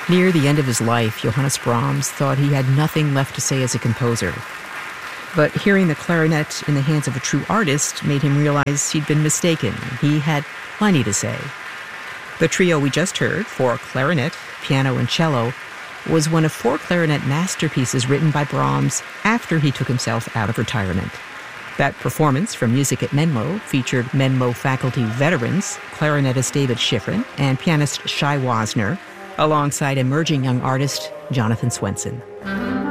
Near the end of his life, Johannes Brahms thought he had nothing left to say as a composer. But hearing the clarinet in the hands of a true artist made him realize he'd been mistaken. He had plenty to say. The trio we just heard, for clarinet, piano, and cello, was one of 4 clarinet masterpieces written by Brahms after he took himself out of retirement. That performance from Music at Menlo featured Menlo faculty veterans, clarinetist David Schifrin and pianist Shai Wasner, alongside emerging young artist Jonathan Swenson.